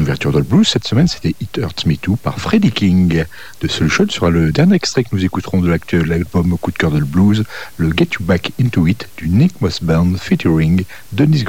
ouverture dans le blues, cette semaine, c'était It Hurts Me Too par Freddie King. De Solution sera le dernier extrait que nous écouterons de l'actuel album coup de cœur de le blues, le Get You Back Into It du Nick Moss Band featuring Dennis